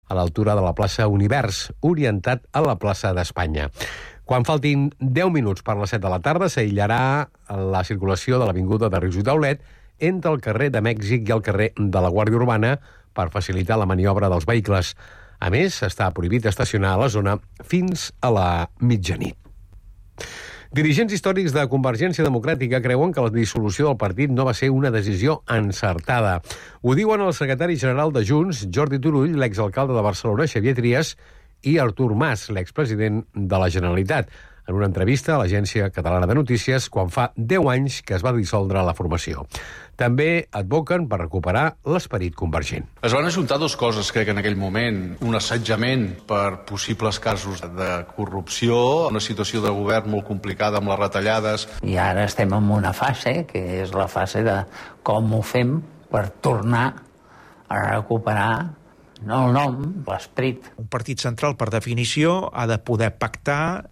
a l'altura de la plaça Univers, orientat a la plaça d'Espanya. Quan faltin 10 minuts per les 7 de la tarda, s'aïllarà la circulació de l'avinguda de Rius i Taulet entre el carrer de Mèxic i el carrer de la Guàrdia Urbana per facilitar la maniobra dels vehicles. A més, està prohibit estacionar a la zona fins a la mitjanit. Dirigents històrics de Convergència Democràtica creuen que la dissolució del partit no va ser una decisió encertada. Ho diuen el secretari general de Junts, Jordi Turull, l'exalcalde de Barcelona, Xavier Trias, i Artur Mas, l'expresident de la Generalitat, en una entrevista a l'Agència Catalana de Notícies quan fa 10 anys que es va dissoldre la formació. També advoquen per recuperar l'esperit convergent. Es van ajuntar dues coses, crec, en aquell moment. Un assetjament per possibles casos de corrupció, una situació de govern molt complicada amb les retallades. I ara estem en una fase, que és la fase de com ho fem per tornar a recuperar no el nom, l'esperit. Un partit central, per definició, ha de poder pactar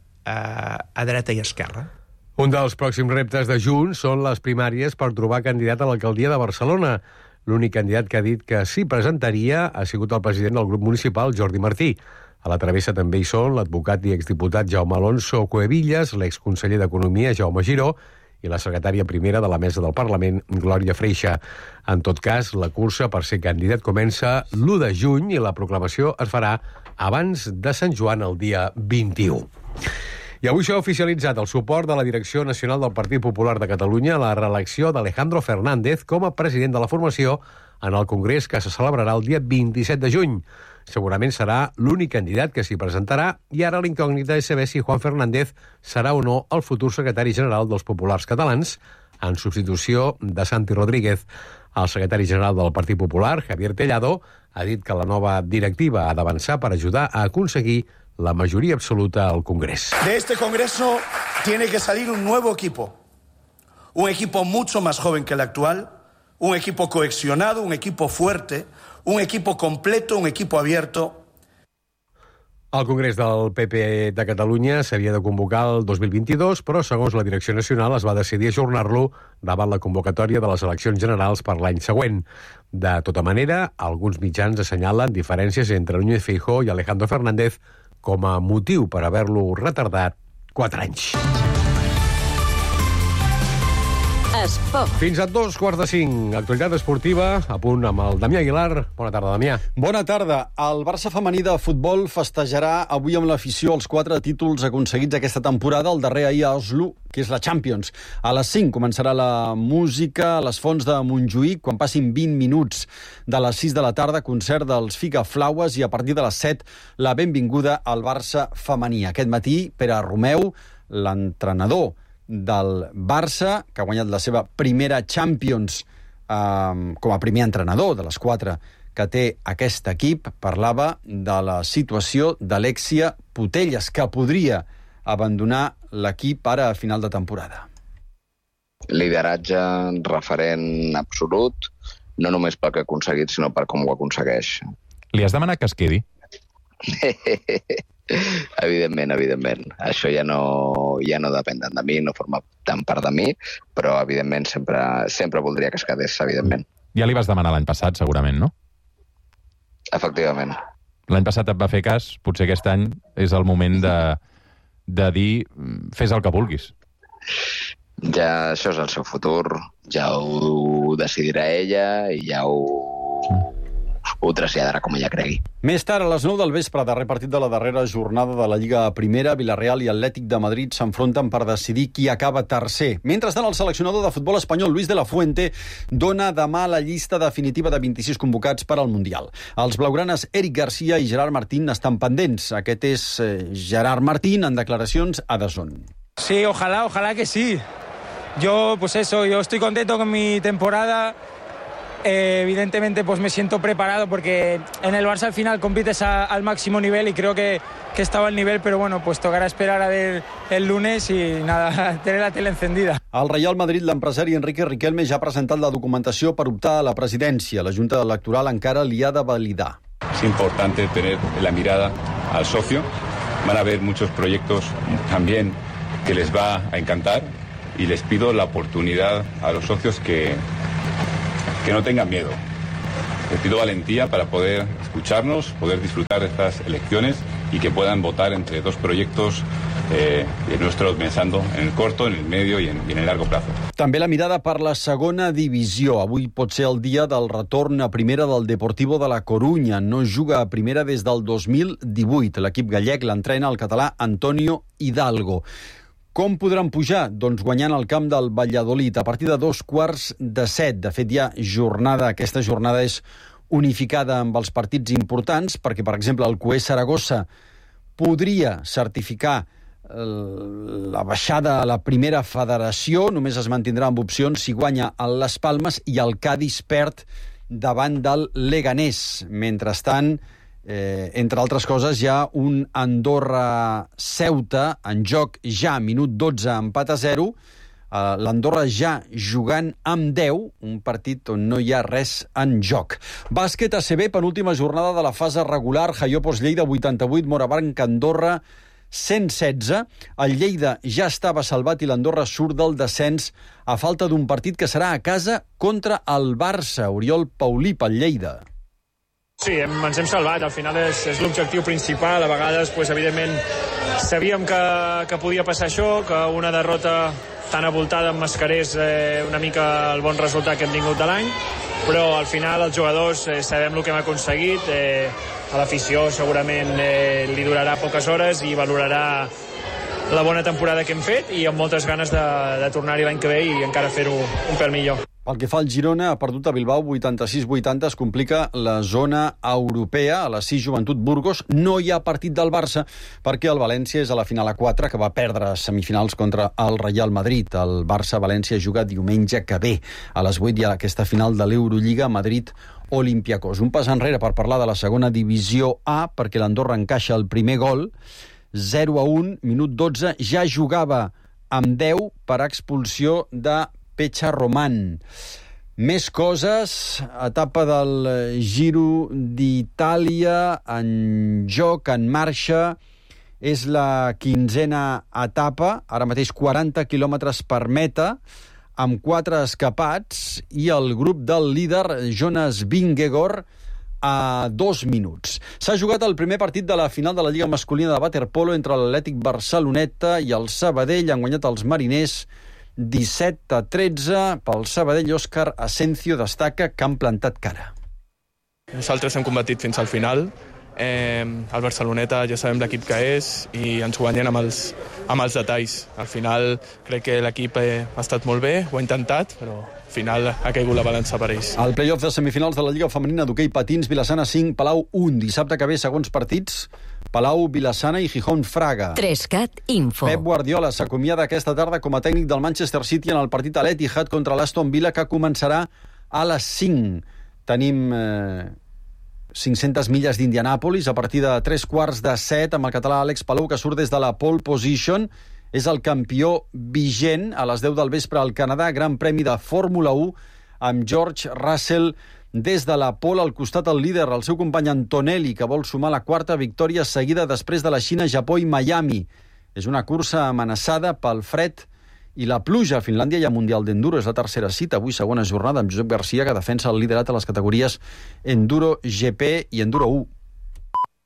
a dreta i esquerra. Un dels pròxims reptes de Junts són les primàries per trobar candidat a l'alcaldia de Barcelona. L'únic candidat que ha dit que s'hi presentaria ha sigut el president del grup municipal, Jordi Martí. A la travessa també hi són l'advocat i exdiputat Jaume Alonso Cuevillas, l'exconseller d'Economia, Jaume Giró, i la secretària primera de la Mesa del Parlament, Glòria Freixa. En tot cas, la cursa per ser candidat comença l'1 de juny i la proclamació es farà abans de Sant Joan, el dia 21. I avui s'ha oficialitzat el suport de la Direcció Nacional del Partit Popular de Catalunya a la reelecció d'Alejandro Fernández com a president de la formació en el Congrés que se celebrarà el dia 27 de juny. Segurament serà l'únic candidat que s'hi presentarà i ara l'incògnita és saber si Juan Fernández serà o no el futur secretari general dels populars catalans en substitució de Santi Rodríguez. El secretari general del Partit Popular, Javier Tellado, ha dit que la nova directiva ha d'avançar per ajudar a aconseguir la mayoría absoluta al Congreso. De este Congreso tiene que salir un nuevo equipo. Un equipo mucho más joven que el actual, un equipo cohesionado, un equipo fuerte, un equipo completo, un equipo abierto. El Congrés del PP de Catalunya s'havia de convocar el 2022, però segons la Direcció Nacional es va decidir ajornar-lo davant la convocatòria de les eleccions generals per l'any següent. De tota manera, alguns mitjans assenyalen diferències entre Núñez Feijóo i Alejandro Fernández com a motiu per haver-lo retardat 4 anys. Esport. Fins a 2:45. Actualitat esportiva, a punt amb el Damià Aguilar. Bona tarda, Damià. Bona tarda. El Barça femení de futbol festejarà avui amb l'afició els 4 títols aconseguits aquesta temporada, el darrer ahir a Oslo, que és la Champions. A les 5 començarà la música a les Fonts de Montjuïc, quan passin 20 minuts de les 6 de la tarda, concert dels Figaflaues, i a partir de les 7 la benvinguda al Barça femení. Aquest matí, Pere Romeu, l'entrenador del Barça, que ha guanyat la seva primera Champions com a primer entrenador de les 4 que té aquest equip, parlava de la situació d'Alexia Putellas, que podria abandonar l'equip ara a final de temporada. Lideratge, referent absolut, no només pel que ha aconseguit, sinó per com ho aconsegueix. Li has demanat que es quedi? Evidentment. Això ja no depèn tant de mi, no forma tant part de mi, però evidentment sempre voldria que es quedés, evidentment. Ja li vas demanar l'any passat, segurament, no? Efectivament. L'any passat et va fer cas, potser aquest any és el moment de dir fes el que vulguis. Ja això és el seu futur, ja ho decidirà ella i ja ho traslladarà com ella cregui. Més tard, a les 9 del vespre, darrer partit de la darrera jornada de la Lliga Primera, Villarreal i Atlètic de Madrid s'enfronten per decidir qui acaba tercer. Mentrestant, el seleccionador de futbol espanyol, Luis de la Fuente, dona demà la llista definitiva de 26 convocats per al Mundial. Els blaugranes Eric García i Gerard Martín estan pendents. Aquest és Gerard Martín en declaracions a DAZN. Sí, ojalá que sí. Yo estoy contento con mi temporada. Evidentemente pues me siento preparado porque en el Barça al final compites al máximo nivel y creo que estaba al nivel, pero bueno, pues tocará esperar a ver el lunes y nada, tener la tele encendida. Al Real Madrid, l'empresari Enrique Riquelme ja ha presentat la documentació per optar a la presidència. La Junta Electoral encara li ha de validar. Es importante tener la mirada al socio. Van a haber muchos proyectos también que les va a encantar y les pido la oportunidad a los socios que no tengan miedo, Les pido valentía para poder escucharnos, poder disfrutar de estas elecciones y que puedan votar entre dos proyectos nuestros pensando en el corto, en el medio y en el largo plazo. També la mirada per la segona divisió. Avui pot ser el dia del retorn a primera del Deportivo de la Corunya. No juga a primera des del 2018. L'equip gallec l'entrena el català Antonio Hidalgo. Com podran pujar? Doncs guanyant el camp del Valladolid a partir de 6:15. De fet, hi ha jornada. Aquesta jornada és unificada amb els partits importants perquè, per exemple, el CUE Saragossa podria certificar la baixada a la primera federació. Només es mantindrà amb opcions si guanya el Las Palmes i el Cádiz perd davant del Leganés. Mentrestant, entre altres coses, hi ha un Andorra-Ceuta en joc ja, minut 12, empat a 0. L'Andorra ja jugant amb 10, un partit on no hi ha res en joc. Bàsquet ACB, penúltima jornada de la fase regular. Jaiopos Lleida 88, Morabanc Andorra 116. El Lleida ja estava salvat i l'Andorra surt del descens a falta d'un partit que serà a casa contra el Barça. Oriol Paulí pel Lleida. Sí, ens hem salvat, al final és l'objectiu principal. A vegades, evidentment, sabíem que podia passar això, que una derrota tan avoltada emmascarés una mica el bon resultat que hem tingut de l'any, però al final els jugadors sabem el que hem aconseguit. A l'afició segurament li durarà poques hores i valorarà la bona temporada que hem fet i amb moltes ganes de tornar-hi l'any que ve i encara fer-ho un pèl millor. Pel que fa al Girona, ha perdut a Bilbao 86-80, es complica la zona europea. A la 6, Joventut Burgos. No hi ha partit del Barça perquè el València és a la final a 4, que va perdre semifinals contra el Real Madrid. El Barça-València juga diumenge que ve. A les 8 hi ha aquesta final de l'Eurolliga, Madrid-Olympiacos. Un pas enrere per parlar de la segona divisió A, perquè l'Andorra encaixa el primer gol. 0-1, minut 12, ja jugava amb 10 per expulsió de Pecha Roman. Més coses, etapa del Giro d'Itàlia en joc, en marxa. És la 15a etapa, ara mateix 40 quilòmetres per meta, amb 4 escapats, i el grup del líder, Jonas Vingegaard, a 2 minuts. S'ha jugat el primer partit de la final de la Lliga Masculina de Waterpolo entre l'Atlètic Barceloneta i el Sabadell. Han guanyat els mariners 17-13. Pel Sabadell, Òscar Asencio destaca que han plantat cara. Nosaltres hem combatit fins al final. El Barceloneta ja sabem l'equip que és i ens guanyen amb els detalls. Al final crec que l'equip ha estat molt bé, ho ha intentat, però al final ha caigut la balança per ells. El play-off de semifinals de la Lliga Femenina d'hoquei patins, Vilassana 5, Palau 1. Dissabte que ve, segons partits, Palau, Vilassana i Gijón Fraga. 3CAT Info. Pep Guardiola s'acomiada aquesta tarda com a tècnic del Manchester City en el partit a l'Etihad contra l'Aston Villa, que començarà a les 5. Tenim 500 milles d'Indianàpolis a partir de 3:15 amb el català Àlex Palou, que surt des de la pole position. És el campió vigent. A les 10 del vespre al Canadà, Gran Premi de Fórmula 1 amb George Russell des de la pole al costat del líder, el seu company Antonelli, que vol sumar la 4ª victòria seguida després de la Xina, Japó i Miami. És una cursa amenaçada pel fred i la pluja. A Finlàndia hi ha Mundial d'Enduro, és la 3ª cita. Avui segona jornada amb Josep Garcia, que defensa el liderat a les categories Enduro GP i Enduro 1.